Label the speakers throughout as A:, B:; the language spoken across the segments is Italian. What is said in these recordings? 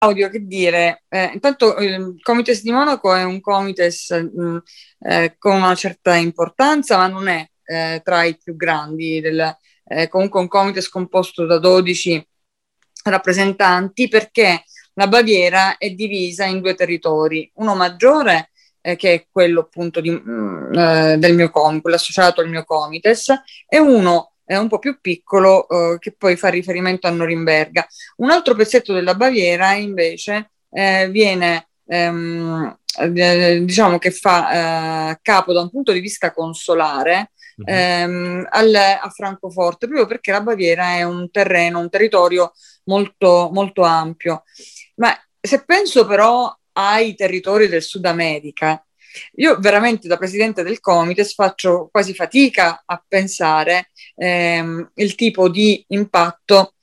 A: Claudio, che dire, intanto il Comites di Monaco è un Comites con una certa importanza, ma non è tra i più grandi, comunque un Comites composto da 12 rappresentanti perché la Baviera è divisa in due territori, uno maggiore che è quello appunto del mio Comites, quello associato al mio Comites, e uno un po' più piccolo che poi fa riferimento a Norimberga. Un altro pezzetto della Baviera invece viene, diciamo che fa capo da un punto di vista consolare
B: Mhm.
A: a Francoforte, proprio perché la Baviera è un terreno, un territorio molto, molto ampio. Ma se penso però ai territori del Sud America, io veramente da presidente del Comites faccio quasi fatica a pensare il tipo di impatto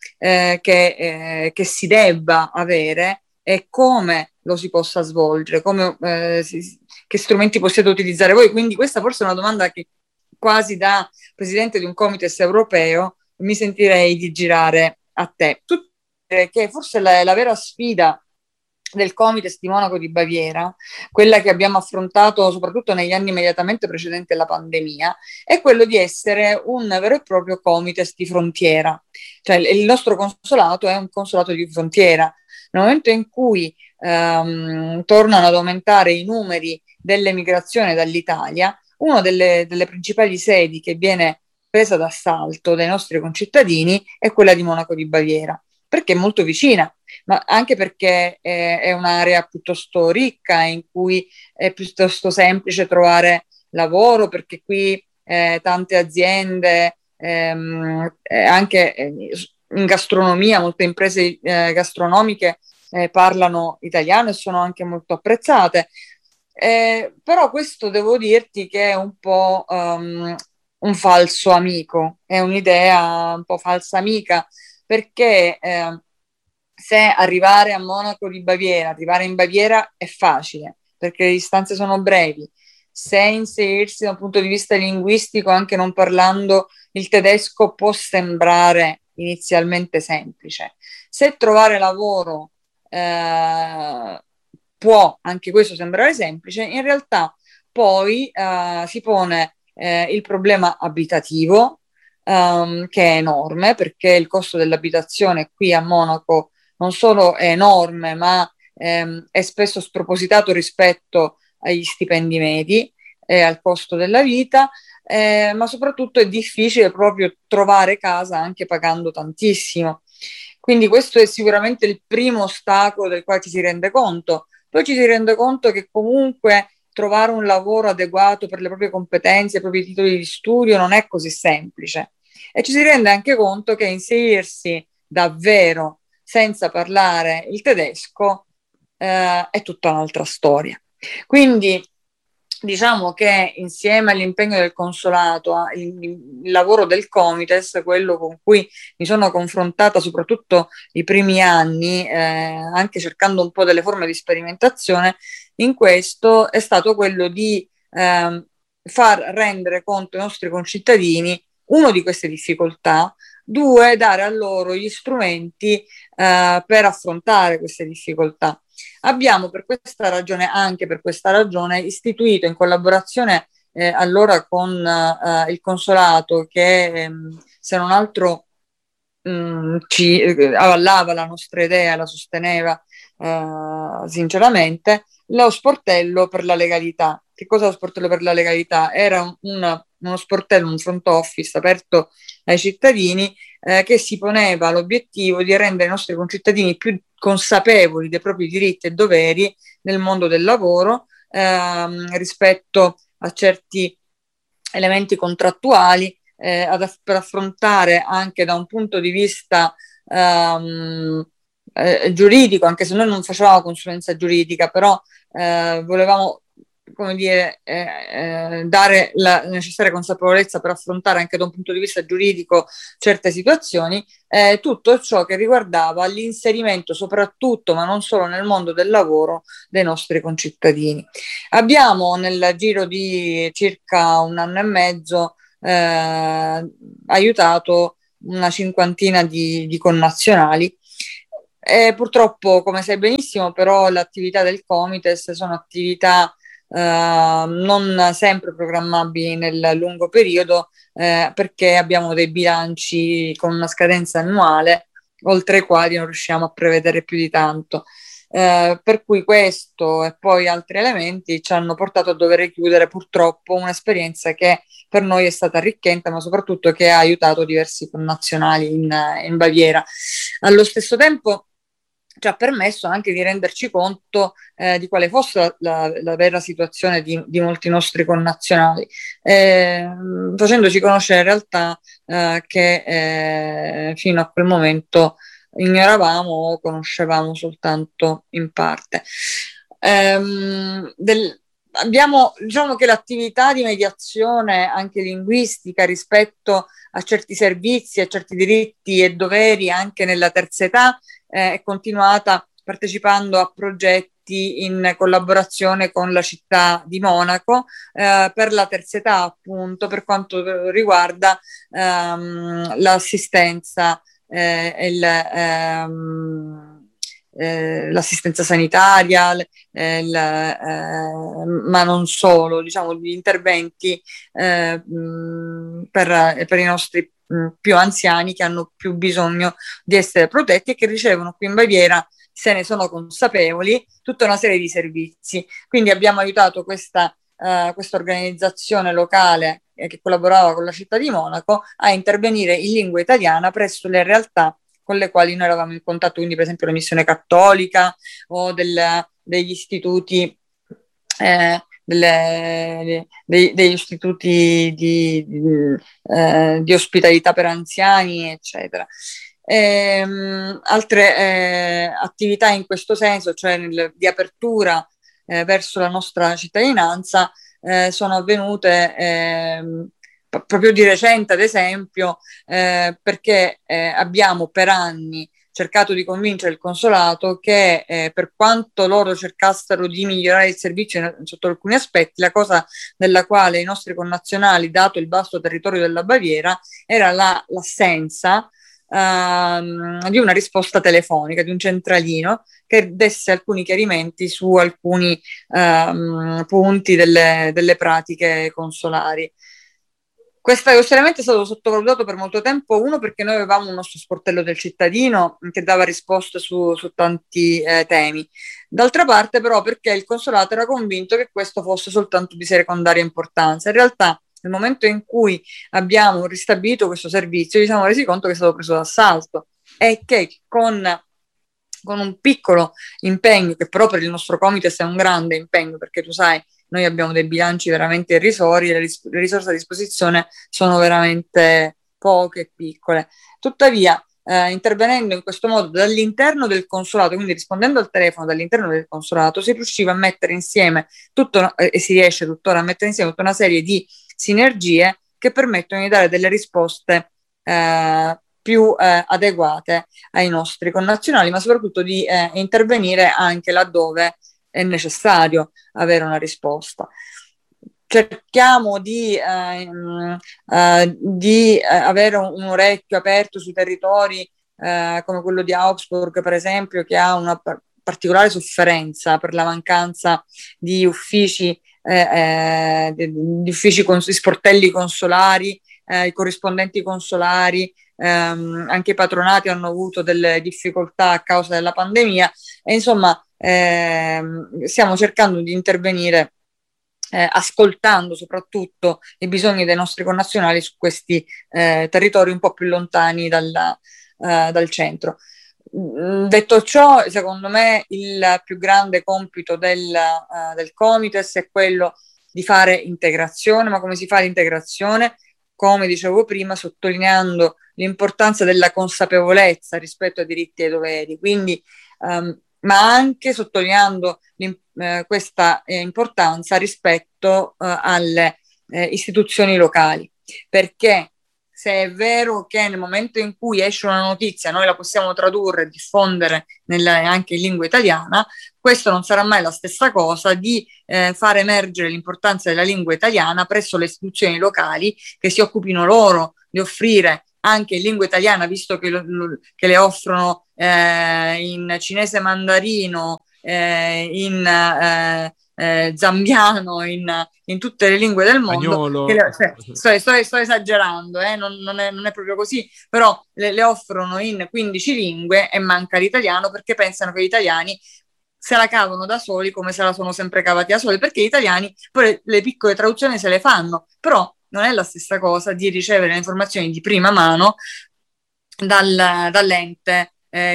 A: che si debba avere e come lo si possa svolgere, che strumenti possiate utilizzare voi. Quindi questa forse è una domanda che quasi da presidente di un Comites europeo mi sentirei di girare a te. Tu che forse la vera sfida del Comites di Monaco di Baviera, quella che abbiamo affrontato soprattutto negli anni immediatamente precedenti alla pandemia, è quello di essere un vero e proprio Comites di frontiera. Cioè il nostro consolato è un consolato di frontiera. Nel momento in cui tornano ad aumentare i numeri dell'emigrazione dall'Italia, una delle principali sedi che viene presa d'assalto dai nostri concittadini è quella di Monaco di Baviera, perché è molto vicina, ma anche perché è un'area piuttosto ricca in cui è piuttosto semplice trovare lavoro, perché qui tante aziende, anche in gastronomia, molte imprese gastronomiche parlano italiano e sono anche molto apprezzate. Però questo devo dirti che è un po' un falso amico, è un'idea un po' falsa amica, perché se arrivare a Monaco di Baviera, arrivare in Baviera è facile, perché le distanze sono brevi. Se inserirsi da un punto di vista linguistico, anche non parlando il tedesco, può sembrare inizialmente semplice. Se trovare lavoro può anche questo sembrare semplice, in realtà poi si pone il problema abitativo, che è enorme, perché il costo dell'abitazione qui a Monaco non solo è enorme, ma è spesso spropositato rispetto agli stipendi medi e al costo della vita, ma soprattutto è difficile proprio trovare casa anche pagando tantissimo. Quindi questo è sicuramente il primo ostacolo del quale ci si rende conto. Poi ci si rende conto che comunque trovare un lavoro adeguato per le proprie competenze, i propri titoli di studio non è così semplice. E ci si rende anche conto che inserirsi davvero senza parlare il tedesco è tutta un'altra storia. Quindi diciamo che insieme all'impegno del consolato, il lavoro del Comites, quello con cui mi sono confrontata soprattutto i primi anni, anche cercando un po' delle forme di sperimentazione, in questo è stato quello di far rendere conto ai nostri concittadini, uno, di queste difficoltà, due, dare a loro gli strumenti per affrontare queste difficoltà. Abbiamo per questa ragione, anche per questa ragione, istituito in collaborazione allora con il consolato che se non altro ci avallava la nostra idea, la sosteneva sinceramente, lo sportello per la legalità. Che cosa è lo sportello per la legalità? Era uno sportello, un front office aperto ai cittadini che si poneva l'obiettivo di rendere i nostri concittadini più consapevoli dei propri diritti e doveri nel mondo del lavoro rispetto a certi elementi contrattuali per affrontare anche da un punto di vista giuridico, anche se noi non facevamo consulenza giuridica, però volevamo, come dire, dare la necessaria consapevolezza per affrontare anche da un punto di vista giuridico certe situazioni, tutto ciò che riguardava l'inserimento soprattutto, ma non solo nel mondo del lavoro, dei nostri concittadini. Abbiamo nel giro di circa un anno e mezzo aiutato una cinquantina di connazionali Purtroppo, come sai benissimo, però le attività del Comites sono attività non sempre programmabili nel lungo periodo, perché abbiamo dei bilanci con una scadenza annuale, oltre i quali non riusciamo a prevedere più di tanto. Per cui questo e poi altri elementi ci hanno portato a dover chiudere purtroppo un'esperienza che per noi è stata arricchente, ma soprattutto che ha aiutato diversi connazionali in Baviera. Allo stesso tempo ci ha permesso anche di renderci conto di quale fosse la vera situazione di molti nostri connazionali, facendoci conoscere realtà che fino a quel momento ignoravamo o conoscevamo soltanto in parte. Diciamo che l'attività di mediazione anche linguistica rispetto a certi servizi, a certi diritti e doveri anche nella terza età è continuata partecipando a progetti in collaborazione con la città di Monaco per la terza età, appunto, per quanto riguarda l'assistenza l'assistenza sanitaria, ma non solo, diciamo, gli interventi per i nostri più anziani che hanno più bisogno di essere protetti e che ricevono qui in Baviera, se ne sono consapevoli, tutta una serie di servizi. Quindi abbiamo aiutato questa organizzazione locale che collaborava con la città di Monaco a intervenire in lingua italiana presso le realtà con le quali noi eravamo in contatto, quindi per esempio la Missione Cattolica o degli istituti degli istituti di ospitalità per anziani, eccetera. Altre attività in questo senso, cioè di apertura verso la nostra cittadinanza, sono avvenute proprio di recente, ad esempio, perché abbiamo per anni cercato di convincere il consolato che per quanto loro cercassero di migliorare il servizio sotto alcuni aspetti, la cosa della quale i nostri connazionali, dato il vasto territorio della Baviera, era l'assenza di una risposta telefonica, di un centralino che desse alcuni chiarimenti su alcuni punti delle pratiche consolari. Questo elemento è stato sottovalutato per molto tempo, uno perché noi avevamo un nostro sportello del cittadino che dava risposte su tanti temi, d'altra parte però perché il consolato era convinto che questo fosse soltanto di secondaria importanza. In realtà nel momento in cui abbiamo ristabilito questo servizio ci siamo resi conto che è stato preso d'assalto e che con un piccolo impegno, che però per il nostro Comites è un grande impegno, perché tu sai, noi abbiamo dei bilanci veramente irrisori, le risorse a disposizione sono veramente poche e piccole. Tuttavia, intervenendo in questo modo dall'interno del consolato, quindi rispondendo al telefono dall'interno del consolato, si riusciva a mettere insieme e si riesce tuttora a mettere insieme tutta una serie di sinergie che permettono di dare delle risposte più adeguate ai nostri connazionali, ma soprattutto di intervenire anche laddove è necessario avere una risposta. Cerchiamo di avere un orecchio aperto sui territori come quello di Augsburg, per esempio, che ha una particolare sofferenza per la mancanza di uffici, di sportelli consolari, i corrispondenti consolari. Anche i patronati hanno avuto delle difficoltà a causa della pandemia e insomma stiamo cercando di intervenire ascoltando soprattutto i bisogni dei nostri connazionali su questi territori un po' più lontani dal centro. Detto ciò, secondo me il più grande compito del Comites è quello di fare integrazione, ma come si fa l'integrazione? Come dicevo prima, sottolineando l'importanza della consapevolezza rispetto ai diritti e ai doveri, quindi ma anche sottolineando questa importanza rispetto alle istituzioni locali, perché se è vero che nel momento in cui esce una notizia noi la possiamo tradurre e diffondere anche in lingua italiana, questo non sarà mai la stessa cosa di far emergere l'importanza della lingua italiana presso le istituzioni locali che si occupino loro di offrire anche in lingua italiana, visto che le offrono in cinese mandarino, in zambiano, in tutte le lingue del mondo,
B: Spagnolo.
A: sto esagerando, non è proprio così, però le offrono in 15 lingue e manca l'italiano perché pensano che gli italiani se la cavano da soli come se la sono sempre cavati da soli, perché gli italiani poi le piccole traduzioni se le fanno, però non è la stessa cosa di ricevere le informazioni di prima mano dall'ente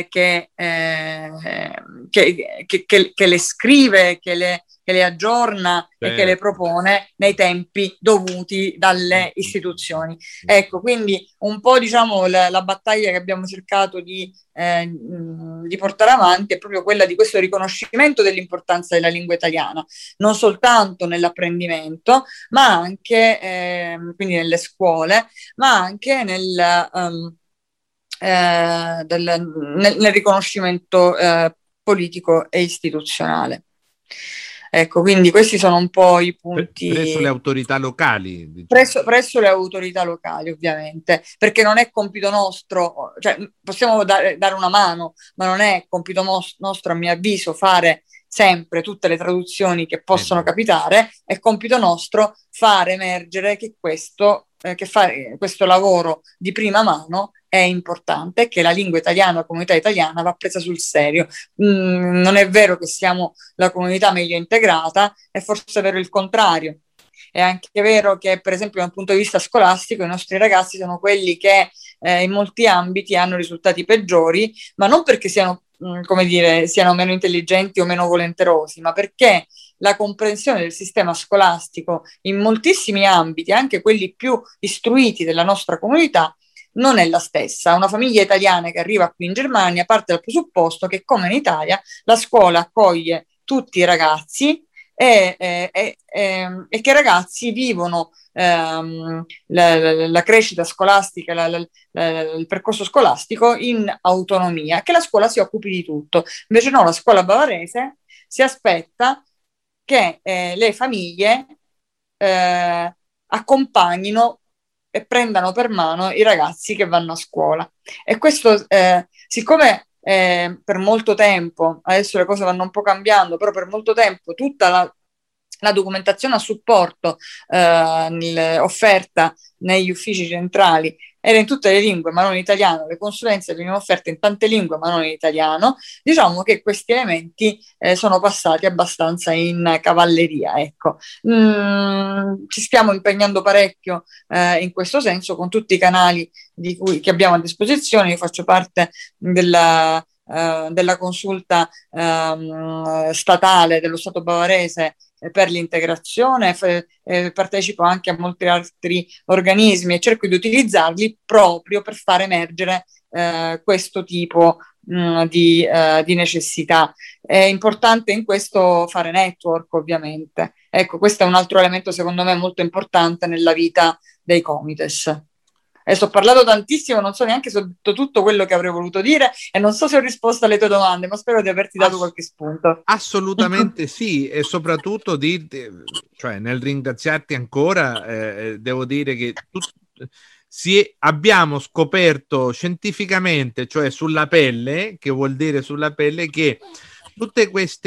A: che le scrive, che le aggiorna e che le propone nei tempi dovuti dalle istituzioni. Ecco, quindi un po' diciamo la battaglia che abbiamo cercato di portare avanti è proprio quella di questo riconoscimento dell'importanza della lingua italiana, non soltanto nell'apprendimento, ma anche quindi nelle scuole, ma anche nel riconoscimento politico e istituzionale. Ecco, quindi questi sono un po' i punti.
B: Presso le autorità locali,
A: diciamo. Presso le autorità locali, ovviamente, perché non è compito nostro, cioè possiamo dare una mano, ma non è compito nostro, a mio avviso, fare sempre tutte le traduzioni che possono capitare, è compito nostro fare emergere che questo lavoro di prima mano è importante, che la lingua italiana, la comunità italiana va presa sul serio. Non è vero che siamo la comunità meglio integrata, è forse vero il contrario. È anche vero che, per esempio, da un punto di vista scolastico, i nostri ragazzi sono quelli che in molti ambiti hanno risultati peggiori, ma non perché siano meno intelligenti o meno volenterosi, ma perché la comprensione del sistema scolastico in moltissimi ambiti, anche quelli più istruiti della nostra comunità, non è la stessa. Una famiglia italiana che arriva qui in Germania parte dal presupposto che, come in Italia, la scuola accoglie tutti i ragazzi e che i ragazzi vivono la crescita scolastica, il percorso scolastico in autonomia, che la scuola si occupi di tutto. Invece no, la scuola bavarese si aspetta che le famiglie accompagnino e prendano per mano i ragazzi che vanno a scuola. E questo, siccome per molto tempo, adesso le cose vanno un po' cambiando, però per molto tempo tutta la documentazione a supporto offerta negli uffici centrali era in tutte le lingue ma non in italiano, le consulenze venivano offerte in tante lingue ma non in italiano, diciamo che questi elementi sono passati abbastanza in cavalleria, ecco. Ci stiamo impegnando parecchio in questo senso con tutti i canali che abbiamo a disposizione. Io faccio parte della consulta statale dello Stato bavarese per l'integrazione, partecipo anche a molti altri organismi e cerco di utilizzarli proprio per far emergere questo tipo di necessità. È importante in questo fare network, ovviamente. Ecco, questo è un altro elemento secondo me molto importante nella vita dei Comites. Adesso ho parlato tantissimo, non so neanche se ho detto tutto quello che avrei voluto dire e non so se ho risposto alle tue domande, ma spero di averti dato qualche spunto.
B: Assolutamente sì, e soprattutto cioè, nel ringraziarti ancora, devo dire che abbiamo scoperto scientificamente, cioè sulla pelle, che vuol dire sulla pelle, che tutte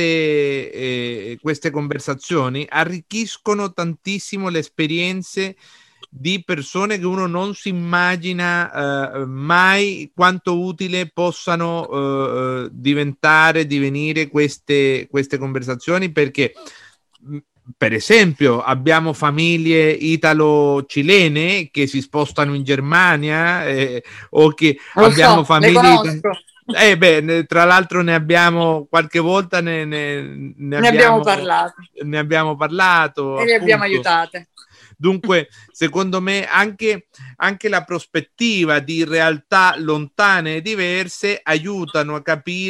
B: queste conversazioni arricchiscono tantissimo le esperienze di persone che uno non si immagina mai quanto utile possano divenire queste conversazioni, perché per esempio abbiamo famiglie italo-cilene che si spostano in Germania o che abbiamo famiglie tra l'altro ne abbiamo qualche volta ne abbiamo parlato
A: e le abbiamo aiutate.
B: Dunque, secondo me anche la prospettiva di realtà lontane e diverse aiutano a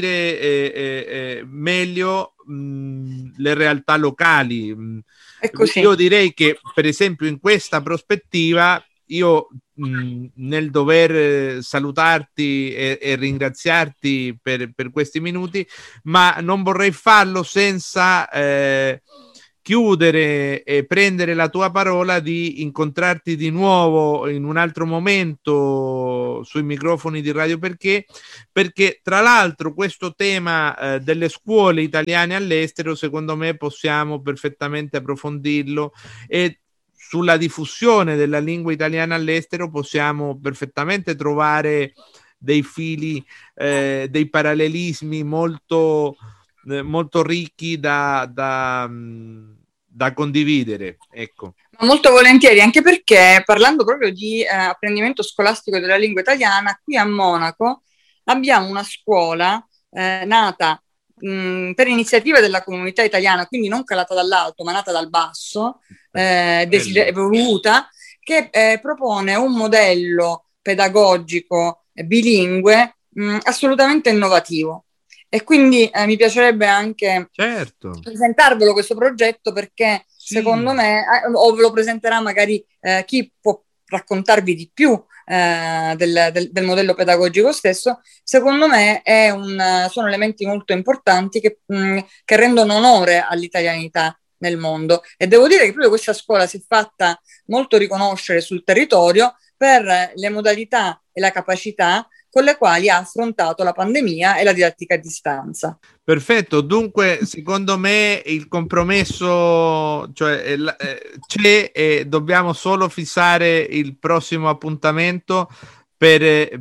B: capire meglio le realtà locali.
A: È così.
B: Io direi che, per esempio, in questa prospettiva, io nel dover salutarti e ringraziarti per questi minuti, ma non vorrei farlo senza chiudere e prendere la tua parola, di incontrarti di nuovo in un altro momento sui microfoni di Radio Perché tra l'altro questo tema delle scuole italiane all'estero, secondo me possiamo perfettamente approfondirlo, e sulla diffusione della lingua italiana all'estero possiamo perfettamente trovare dei fili, dei parallelismi molto ricchi da condividere, ecco.
A: Molto volentieri, anche perché parlando proprio di apprendimento scolastico della lingua italiana, qui a Monaco abbiamo una scuola nata per iniziativa della comunità italiana, quindi non calata dall'alto ma nata dal basso, evoluta, che propone un modello pedagogico bilingue assolutamente innovativo. E quindi mi piacerebbe anche presentarvelo questo progetto, perché secondo me, o ve lo presenterà magari chi può raccontarvi di più del modello pedagogico stesso, secondo me sono elementi molto importanti che rendono onore all'italianità nel mondo. E devo dire che proprio questa scuola si è fatta molto riconoscere sul territorio per le modalità e la capacità con le quali ha affrontato la pandemia e la didattica a distanza.
B: Perfetto, dunque secondo me il compromesso c'è, e dobbiamo solo fissare il prossimo appuntamento per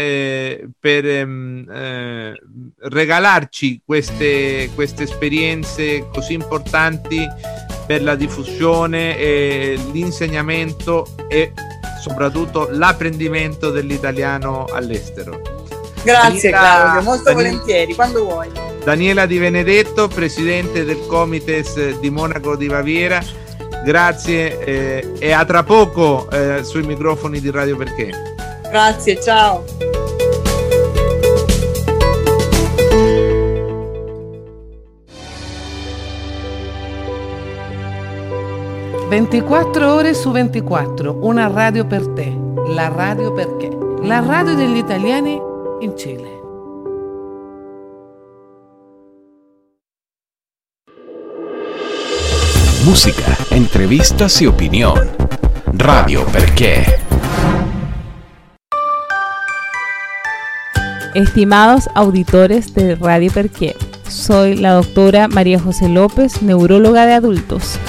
B: regalarci queste esperienze così importanti per la diffusione e l'insegnamento e soprattutto l'apprendimento dell'italiano all'estero.
A: Grazie Claudio, molto volentieri, quando vuoi.
B: Daniela Di Benedetto, presidente del Comites di Monaco di Baviera, grazie e a tra poco sui microfoni di Radio Perché.
A: Grazie, ciao.
C: «24 ore su 24, una radio per te, la Radio Perché, la radio degli italiani in Cile».
D: Música, entrevistas y opinión. Radio Perché.
E: Estimados auditores de Radio Perché, soy la doctora María José López, neuróloga de adultos.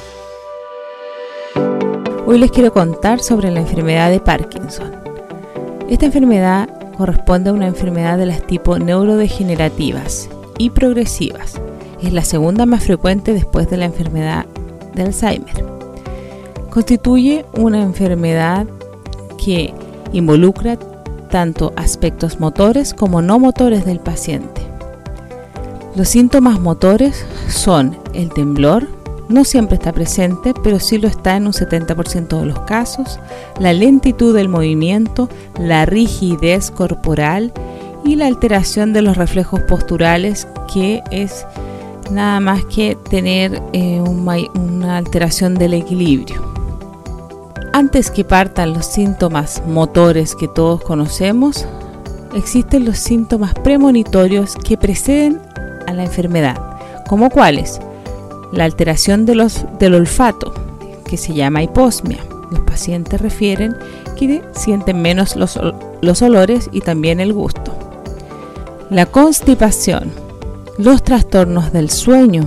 E: Hoy les quiero contar sobre la enfermedad de Parkinson. Esta enfermedad corresponde a una enfermedad de las tipo neurodegenerativas y progresivas. Es la segunda más frecuente después de la enfermedad de Alzheimer. Constituye una enfermedad que involucra tanto aspectos motores como no motores del paciente. Los síntomas motores son el temblor, no siempre está presente, pero sí lo está en un 70% de los casos, la lentitud del movimiento, la rigidez corporal y la alteración de los reflejos posturales, que es nada más que tener una alteración del equilibrio. Antes que partan los síntomas motores que todos conocemos, existen los síntomas premonitorios que preceden a la enfermedad, como cuáles: la alteración del olfato, que se llama hiposmia. Los pacientes refieren que sienten menos los olores y también el gusto. La constipación, los trastornos del sueño,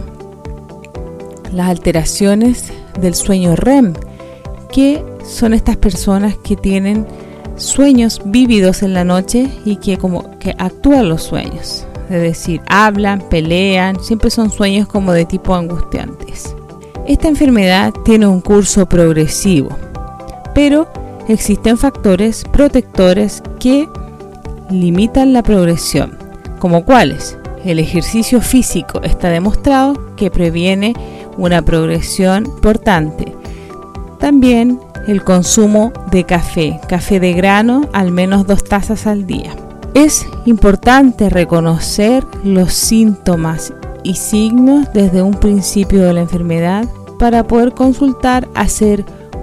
E: las alteraciones del sueño REM, que son estas personas que tienen sueños vívidos en la noche y que como que actúan los sueños. Es decir, hablan, pelean, siempre son sueños como de tipo angustiantes. Esta enfermedad tiene un curso progresivo, pero existen factores protectores que limitan la progresión, como cuáles: el ejercicio físico está demostrado que previene una progresión importante. También el consumo de café de grano, al menos 2 tazas al día. Es importante reconocer los síntomas y signos desde un principio de la enfermedad para poder consultar, hacer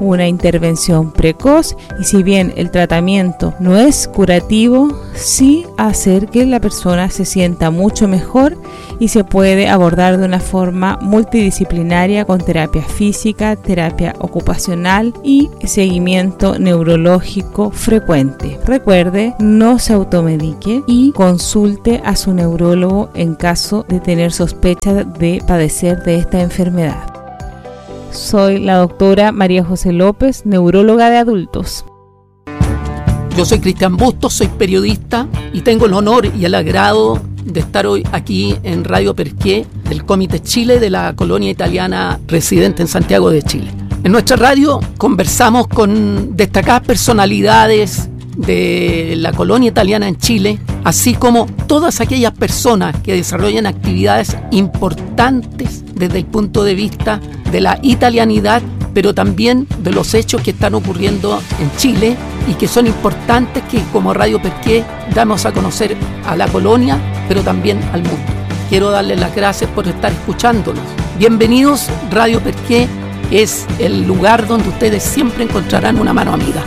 E: una intervención precoz y si bien el tratamiento no es curativo, sí hacer que la persona se sienta mucho mejor y se puede abordar de una forma multidisciplinaria con terapia física, terapia ocupacional y seguimiento neurológico frecuente. Recuerde, no se automedique y consulte a su neurólogo en caso de tener sospecha de padecer de esta enfermedad. Soy la doctora María José López, neuróloga de adultos.
F: Yo soy Cristian Bustos, soy periodista y tengo el honor y el agrado de estar hoy aquí en Radio Perqué del Comité Chile de la colonia italiana residente en Santiago de Chile. En nuestra radio conversamos con destacadas personalidades de la colonia italiana en Chile, así como todas aquellas personas que desarrollan actividades importantes desde el punto de vista de la italianidad, pero también de los hechos que están ocurriendo en Chile y que son importantes que como Radio Perqué damos a conocer a la colonia, pero también al mundo. Quiero darles las gracias por estar escuchándonos. Bienvenidos, Radio Perqué es el lugar donde ustedes siempre encontrarán una mano amiga.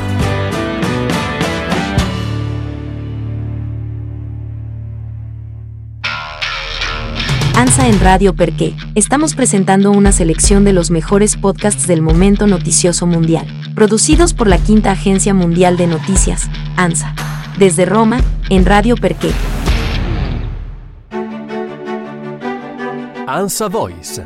G: ANSA en Radio Perqué. Estamos presentando una selección de los mejores podcasts del momento noticioso mundial, producidos por la Quinta Agencia Mundial de Noticias, ANSA. Desde Roma, en Radio Perqué.
D: ANSA Voice.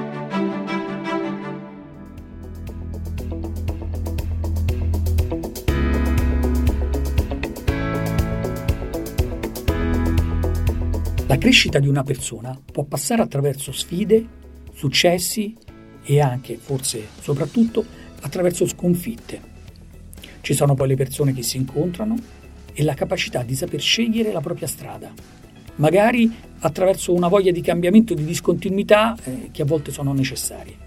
H: La crescita di una persona può passare attraverso sfide, successi e anche, forse soprattutto, attraverso sconfitte. Ci sono poi le persone che si incontrano e la capacità di saper scegliere la propria strada, magari attraverso una voglia di cambiamento e di discontinuità che a volte sono necessarie.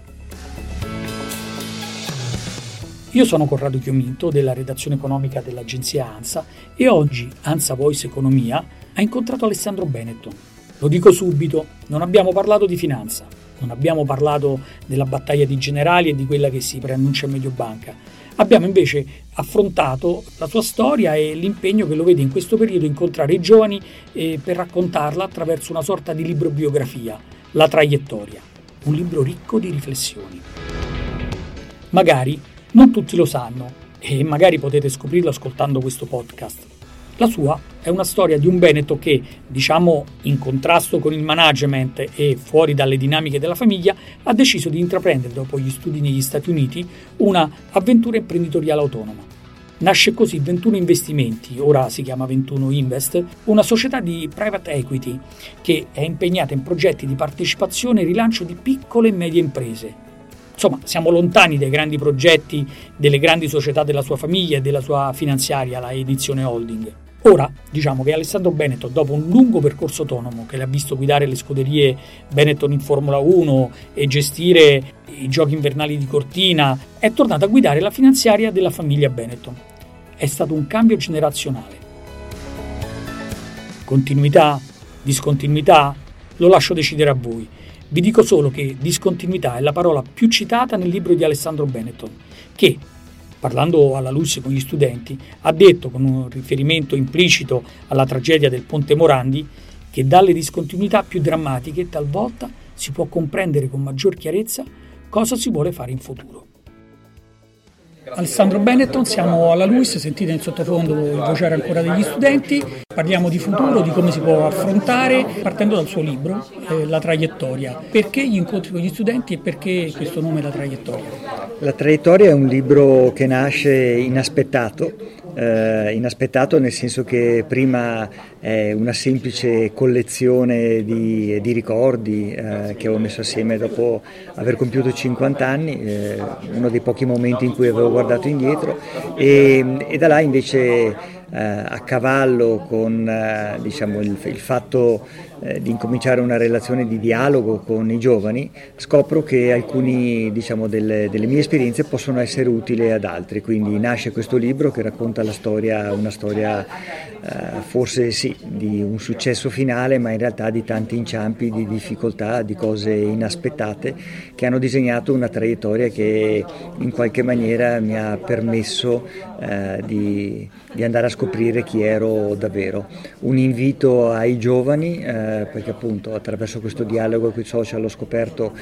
H: Io sono Corrado Chiominto della redazione economica dell'agenzia ANSA e oggi ANSA Voice Economia ha incontrato Alessandro Benetton. Lo dico subito, non abbiamo parlato di finanza, non abbiamo parlato della battaglia di generali e di quella che si preannuncia a Mediobanca. Abbiamo invece affrontato la sua storia e l'impegno che lo vede in questo periodo incontrare i giovani per raccontarla attraverso una sorta di libro biografia, La traiettoria, un libro ricco di riflessioni. Magari non tutti lo sanno e magari potete scoprirlo ascoltando questo podcast. La sua è una storia di un Benetton che, diciamo in contrasto con il management e fuori dalle dinamiche della famiglia, ha deciso di intraprendere, dopo gli studi negli Stati Uniti, una avventura imprenditoriale autonoma. Nasce così 21 Investimenti, ora si chiama 21 Invest, una società di private equity che è impegnata in progetti di partecipazione e rilancio di piccole e medie imprese. Insomma, siamo lontani dai grandi progetti delle grandi società della sua famiglia e della sua finanziaria, la Edizione Holding. Ora, diciamo che Alessandro Benetton, dopo un lungo percorso autonomo che l'ha visto guidare le scuderie Benetton in Formula 1 e gestire i giochi invernali di Cortina, è tornato a guidare la finanziaria della famiglia Benetton. È stato un cambio generazionale. Continuità? Discontinuità? Lo lascio decidere a voi. Vi dico solo che discontinuità è la parola più citata nel libro di Alessandro Benetton, che, parlando alla LUISS con gli studenti, ha detto, con un riferimento implicito alla tragedia del Ponte Morandi, che dalle discontinuità più drammatiche talvolta si può comprendere con maggior chiarezza cosa si vuole fare in futuro. Alessandro Benetton, siamo alla LUISS, sentite nel sottofondo il vociare ancora degli studenti, parliamo di futuro, di come si può affrontare, partendo dal suo libro, La traiettoria. Perché gli incontri con gli studenti e perché questo nome La traiettoria?
I: La traiettoria è un libro che nasce inaspettato nel senso che prima è una semplice collezione di ricordi che ho messo assieme dopo aver compiuto 50 anni, uno dei pochi momenti in cui avevo guardato indietro e da là invece a cavallo con diciamo il fatto di incominciare una relazione di dialogo con i giovani, scopro che alcuni diciamo delle mie esperienze possono essere utili ad altri, quindi nasce questo libro che racconta una storia forse sì di un successo finale, ma in realtà di tanti inciampi, di difficoltà, di cose inaspettate che hanno disegnato una traiettoria che in qualche maniera mi ha permesso di andare a scoprire chi ero davvero. Un invito ai giovani, perché appunto attraverso questo dialogo con i social ho scoperto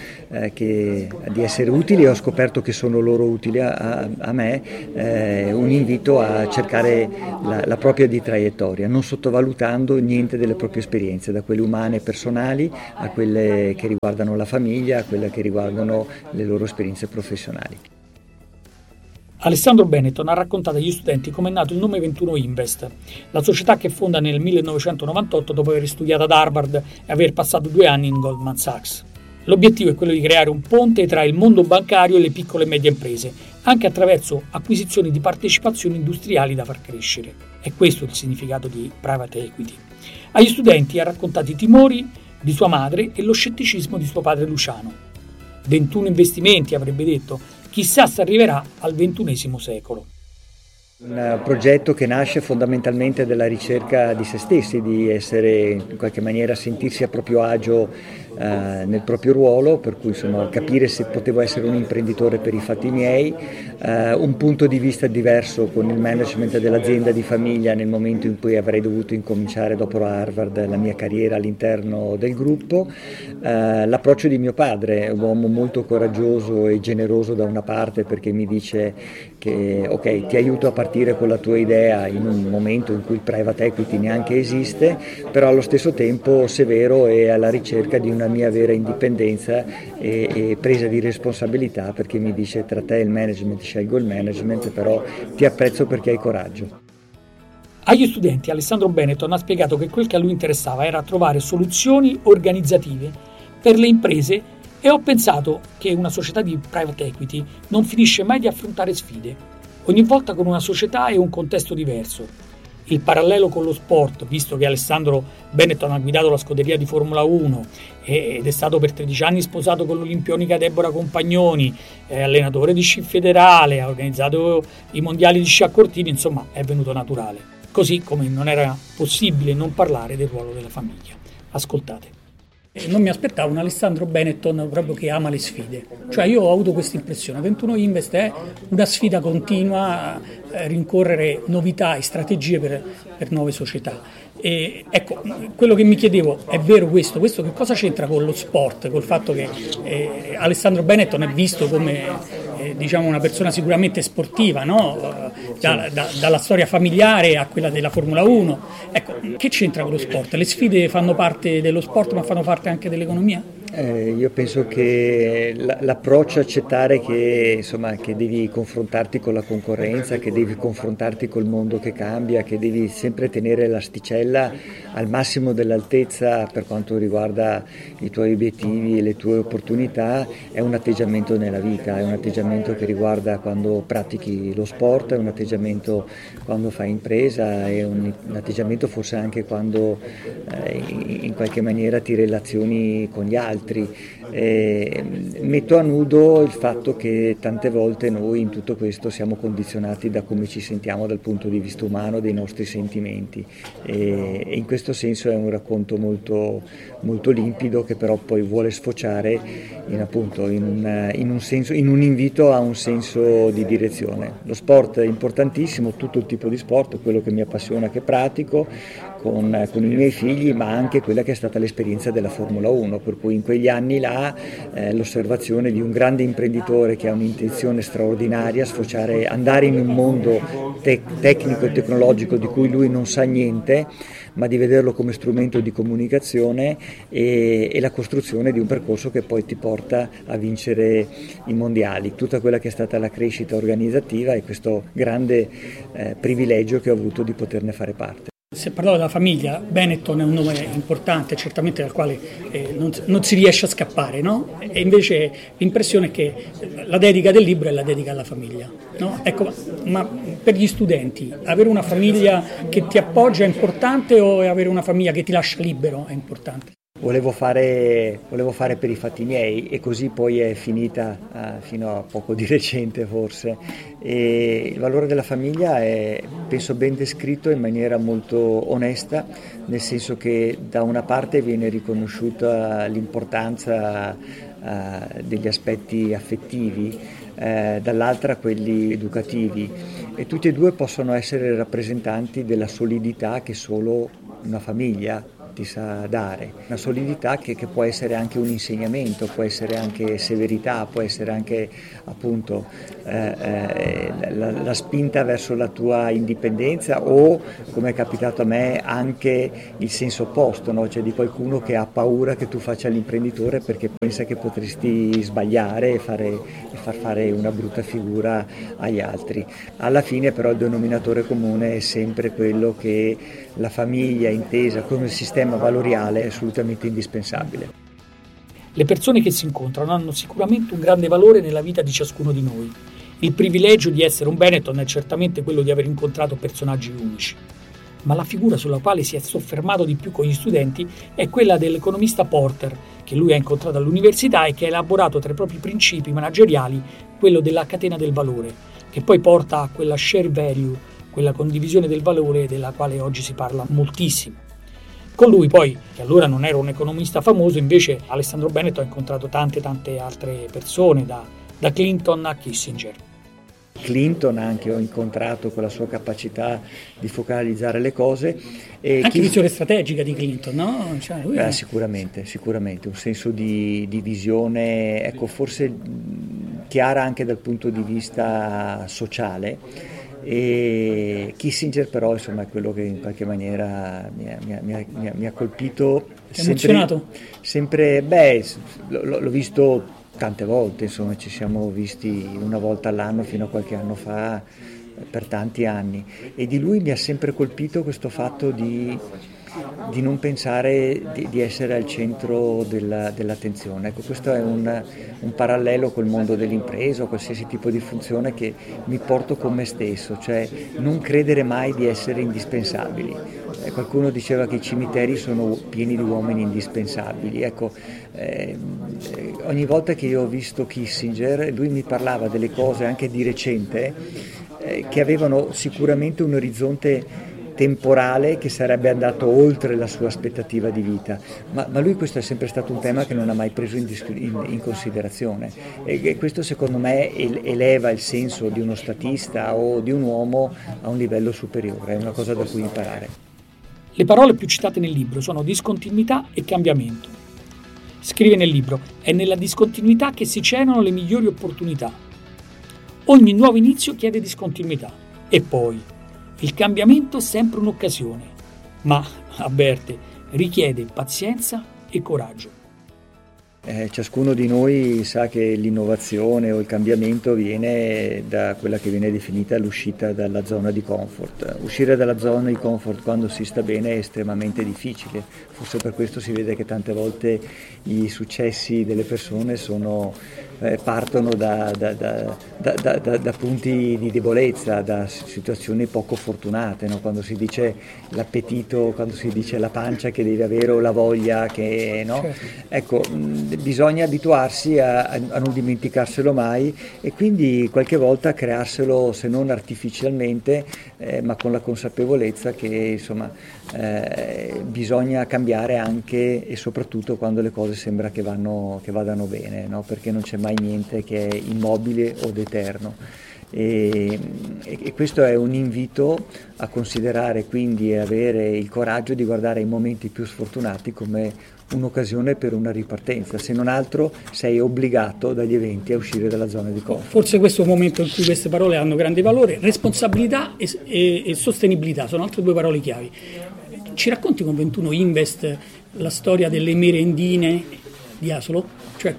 I: di essere utili, ho scoperto che sono loro utili a me, un invito a cercare la propria di traiettoria, non sottovalutando niente delle proprie esperienze, da quelle umane e personali a quelle che riguardano la famiglia, a quelle che riguardano le loro esperienze professionali.
H: Alessandro Benetton ha raccontato agli studenti come è nato il nome 21 Invest, la società che fonda nel 1998 dopo aver studiato ad Harvard e aver passato 2 anni in Goldman Sachs. L'obiettivo è quello di creare un ponte tra il mondo bancario e le piccole e medie imprese, anche attraverso acquisizioni di partecipazioni industriali da far crescere. È questo il significato di private equity. Agli studenti ha raccontato i timori di sua madre e lo scetticismo di suo padre Luciano. 21 investimenti, avrebbe detto, chissà se arriverà al XXI secolo.
I: Un progetto che nasce fondamentalmente dalla ricerca di se stessi, di essere in qualche maniera sentirsi a proprio agio nel proprio ruolo, per cui insomma capire se potevo essere un imprenditore per i fatti miei, un punto di vista diverso con il management dell'azienda di famiglia nel momento in cui avrei dovuto incominciare dopo Harvard la mia carriera all'interno del gruppo, l'approccio di mio padre, un uomo molto coraggioso e generoso da una parte perché mi dice che ok, ti aiuto a partire con la tua idea in un momento in cui il private equity neanche esiste, però allo stesso tempo severo e alla ricerca di una mia vera indipendenza e presa di responsabilità, perché mi dice tra te e il management scelgo il management, però ti apprezzo perché hai coraggio.
H: Agli studenti Alessandro Benetton ha spiegato che quel che a lui interessava era trovare soluzioni organizzative per le imprese e ho pensato che una società di private equity non finisce mai di affrontare sfide, ogni volta con una società e un contesto diverso. Il parallelo con lo sport, visto che Alessandro Benetton ha guidato la scuderia di Formula 1 ed è stato per 13 anni sposato con l'olimpionica Deborah Compagnoni, è allenatore di sci federale, ha organizzato i mondiali di sci a cortini, insomma è venuto naturale. Così come non era possibile non parlare del ruolo della famiglia. Ascoltate.
J: Non mi aspettavo un Alessandro Benetton proprio che ama le sfide, cioè io ho avuto questa impressione. 21 Invest è una sfida continua a rincorrere novità e strategie per nuove società. E ecco, quello che mi chiedevo, è vero questo che cosa c'entra con lo sport, col fatto che Alessandro Benetton è visto come diciamo una persona sicuramente sportiva, no? Dalla storia familiare a quella della Formula 1. Ecco, che c'entra con lo sport? Le sfide fanno parte dello sport ma fanno parte anche dell'economia?
I: Io penso che l'approccio accettare che devi confrontarti con la concorrenza, che devi confrontarti col mondo che cambia, che devi sempre tenere l'asticella al massimo dell'altezza per quanto riguarda i tuoi obiettivi e le tue opportunità, è un atteggiamento nella vita, è un atteggiamento che riguarda quando pratichi lo sport, è un atteggiamento quando fai impresa, è un atteggiamento forse anche quando in qualche maniera ti relazioni con gli altri. Metto a nudo il fatto che tante volte noi in tutto questo siamo condizionati da come ci sentiamo dal punto di vista umano, dei nostri sentimenti, e in questo senso è un racconto molto, molto limpido che però poi vuole sfociare in un invito a un senso di direzione. Lo sport è importantissimo, tutto il tipo di sport, quello che mi appassiona, che pratico con i miei figli, ma anche quella che è stata l'esperienza della Formula 1, per cui in quegli anni là l'osservazione di un grande imprenditore che ha un'intenzione straordinaria, andare in un mondo tecnico e tecnologico di cui lui non sa niente, ma di vederlo come strumento di comunicazione e la costruzione di un percorso che poi ti porta a vincere i mondiali, tutta quella che è stata la crescita organizzativa e questo grande privilegio che ho avuto di poterne fare parte.
J: se parlavo della famiglia, Benetton è un nome importante, certamente dal quale non si riesce a scappare, no? E invece l'impressione è che la dedica del libro è la dedica alla famiglia, no? Ecco, ma per gli studenti, avere una famiglia che ti appoggia è importante o avere una famiglia che ti lascia libero è importante?
I: Volevo fare per i fatti miei e così poi è finita fino a poco di recente forse. E il valore della famiglia è, penso, ben descritto in maniera molto onesta, nel senso che da una parte viene riconosciuta l'importanza degli aspetti affettivi, dall'altra quelli educativi, e tutti e due possono essere rappresentanti della solidità che solo una famiglia ti sa dare, una solidità che può essere anche un insegnamento, può essere anche severità, può essere anche appunto la spinta verso la tua indipendenza o, come è capitato a me, anche il senso opposto, no? Cioè di qualcuno che ha paura che tu faccia l'imprenditore perché pensa che potresti sbagliare e far fare una brutta figura agli altri. Alla fine però il denominatore comune è sempre quello che la famiglia intesa come sistema valoriale è assolutamente indispensabile.
J: Le persone che si incontrano hanno sicuramente un grande valore nella vita di ciascuno di noi. Il privilegio di essere un Benetton è certamente quello di aver incontrato personaggi unici. Ma la figura sulla quale si è soffermato di più con gli studenti è quella dell'economista Porter, che lui ha incontrato all'università e che ha elaborato tra i propri principi manageriali quello della catena del valore, che poi porta a quella share value, quella condivisione del valore della quale oggi si parla moltissimo. Con lui poi, che allora non era un economista famoso, invece Alessandro Benetton ha incontrato tante altre persone, da Clinton a Kissinger.
I: Clinton anche ho incontrato con la sua capacità di focalizzare le cose. E
J: anche visione strategica di Clinton, no? Cioè, lui
I: sicuramente, un senso di visione, ecco, forse chiara anche dal punto di vista sociale. E Kissinger però insomma è quello che in qualche maniera mi ha colpito.
J: Ti ha emozionato?
I: Sempre, l'ho visto tante volte, insomma ci siamo visti una volta all'anno fino a qualche anno fa per tanti anni, e di lui mi ha sempre colpito questo fatto di non pensare di essere al centro dell'attenzione. Ecco, questo è un parallelo col mondo dell'impresa o qualsiasi tipo di funzione che mi porto con me stesso, cioè non credere mai di essere indispensabili. Qualcuno diceva che i cimiteri sono pieni di uomini indispensabili. Ecco, ogni volta che io ho visto Kissinger, lui mi parlava delle cose anche di recente che avevano sicuramente un orizzonte temporale che sarebbe andato oltre la sua aspettativa di vita, ma lui questo è sempre stato un tema che non ha mai preso in considerazione, e questo secondo me eleva il senso di uno statista o di un uomo a un livello superiore, è una cosa da cui imparare.
J: Le parole più citate nel libro sono discontinuità e cambiamento. Scrive nel libro: è nella discontinuità che si celano le migliori opportunità. Ogni nuovo inizio chiede discontinuità. E poi il cambiamento è sempre un'occasione, ma, avverte, richiede pazienza e coraggio.
I: Ciascuno di noi sa che l'innovazione o il cambiamento viene da quella che viene definita l'uscita dalla zona di comfort. Uscire dalla zona di comfort quando si sta bene è estremamente difficile, forse per questo si vede che tante volte i successi delle persone partono da punti di debolezza, da situazioni poco fortunate, no? Quando si dice l'appetito, quando si dice la pancia che deve avere o la voglia che no? Certo. Ecco, bisogna abituarsi a non dimenticarselo mai, e quindi qualche volta crearselo, se non artificialmente, ma con la consapevolezza che insomma bisogna cambiare anche e soprattutto quando le cose sembra che vadano bene, no? Perché non c'è mai niente che è immobile o eterno. E questo è un invito a considerare quindi e avere il coraggio di guardare i momenti più sfortunati come un'occasione per una ripartenza. Se non altro sei obbligato dagli eventi a uscire dalla zona di comfort.
J: Forse questo è un momento in cui queste parole hanno grande valore. Responsabilità e sostenibilità sono altre due parole chiavi. Ci racconti con 21 Invest la storia delle merendine di Asolo? Cioè,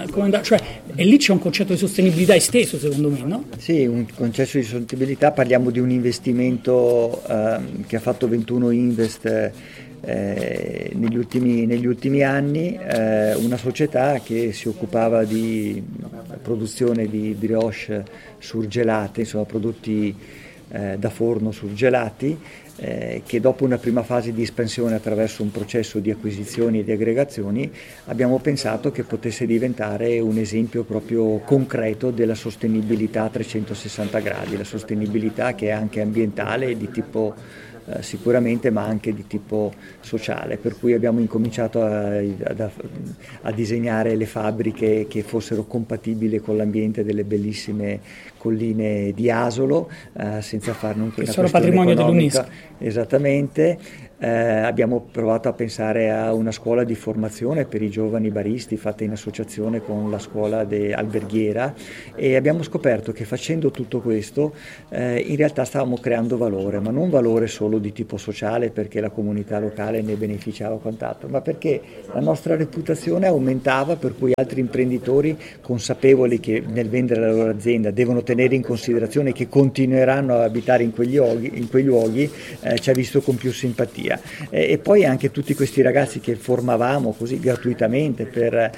J: e lì c'è un concetto di sostenibilità esteso, secondo me, no?
I: Sì, un concetto di sostenibilità, parliamo di un investimento che ha fatto 21 Invest negli ultimi anni, una società che si occupava di produzione di brioche surgelate, insomma prodotti da forno surgelati, che dopo una prima fase di espansione attraverso un processo di acquisizioni e di aggregazioni abbiamo pensato che potesse diventare un esempio proprio concreto della sostenibilità a 360 gradi, la sostenibilità che è anche ambientale di tipo sicuramente, ma anche di tipo sociale, per cui abbiamo incominciato a disegnare le fabbriche che fossero compatibili con l'ambiente delle bellissime colline di Asolo, senza farne un
J: patrimonio dell'UNESCO.
I: Esattamente. Abbiamo provato a pensare a una scuola di formazione per i giovani baristi fatta in associazione con la scuola alberghiera, e abbiamo scoperto che facendo tutto questo in realtà stavamo creando valore, ma non valore solo di tipo sociale perché la comunità locale ne beneficiava o quant'altro, ma perché la nostra reputazione aumentava, per cui altri imprenditori, consapevoli che nel vendere la loro azienda devono tenere in considerazione che continueranno a abitare in quei luoghi, ci ha visto con più simpatia. E poi anche tutti questi ragazzi che formavamo così gratuitamente per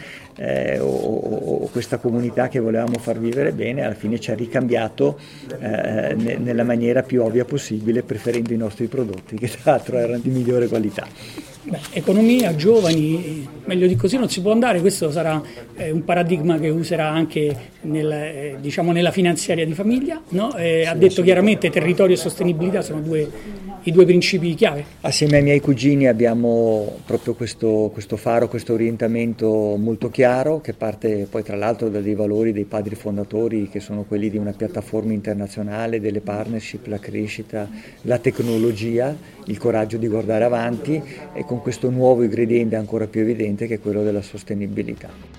I: questa comunità che volevamo far vivere bene, alla fine ci ha ricambiato nella maniera più ovvia possibile, preferendo i nostri prodotti, che tra l'altro erano di migliore qualità.
J: Economia, giovani, meglio di così non si può andare. Questo sarà un paradigma che userà anche nella finanziaria di famiglia, no? Ha detto chiaramente territorio e sostenibilità sono i due principi chiave.
I: Assieme ai miei cugini abbiamo proprio questo faro, questo orientamento molto chiaro, che parte poi tra l'altro da dei valori dei padri fondatori, che sono quelli di una piattaforma internazionale, delle partnership, la crescita, la tecnologia, il coraggio di guardare avanti, e con questo nuovo ingrediente ancora più evidente che è quello della sostenibilità.